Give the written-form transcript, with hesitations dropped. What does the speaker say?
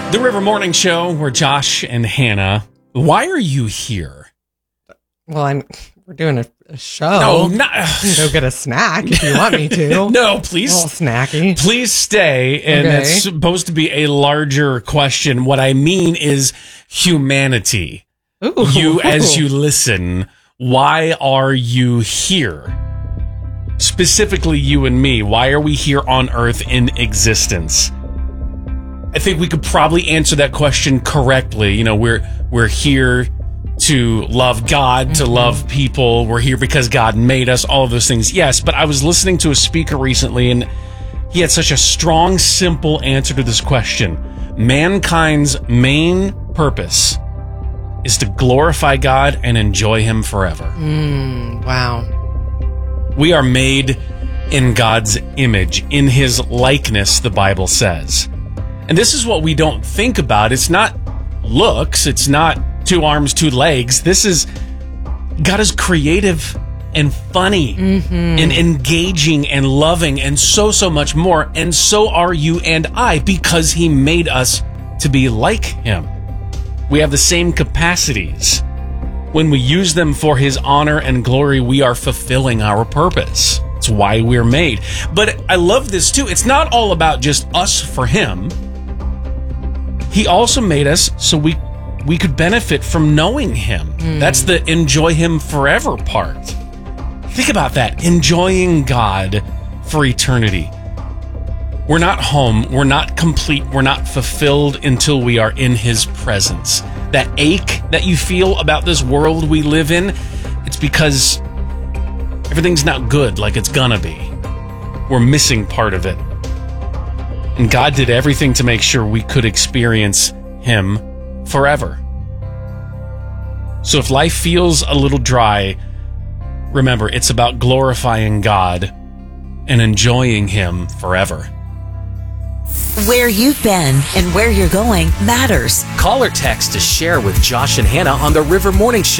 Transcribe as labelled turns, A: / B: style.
A: The River Morning Show, where Josh and Hannah. Why are you here?
B: Well, we're doing a show.
A: No, not.
B: Go get a snack if you want me to.
A: No, please.
B: A little snacky.
A: Please stay. And
B: Okay.
A: it's supposed to be a larger question. What I mean is humanity.
B: Ooh.
A: You, as you listen, why are you here? Specifically, you and me. Why are we here on Earth in existence? I think we could probably answer that question correctly. You know, we're here to love God, to love people. We're here because God made us, all of those things. Yes, but I was listening to a speaker recently, and he had such a strong, simple answer to this question. Mankind's main purpose is to glorify God and enjoy Him forever.
B: Wow.
A: We are made in God's image, in His likeness, the Bible says. And this is what we don't think about. It's not looks. It's not 2 arms, 2 legs. This is, God is creative and funny and engaging and loving and so much more. And so are you and I, because He made us to be like Him. We have the same capacities. When we use them for His honor and glory, we are fulfilling our purpose. It's why we're made. But I love this too. It's not all about just us for Him. He also made us so we could benefit from knowing Him. That's the enjoy Him forever part. Think about that. Enjoying God for eternity. We're not home. We're not complete. We're not fulfilled until we are in His presence. That ache that you feel about this world we live in, it's because everything's not good like it's gonna be. We're missing part of it. And God did everything to make sure we could experience Him forever. So if life feels a little dry, remember, it's about glorifying God and enjoying Him forever.
C: Where you've been and where you're going matters.
D: Call or text to share with Josh and Hannah on the River Morning Show.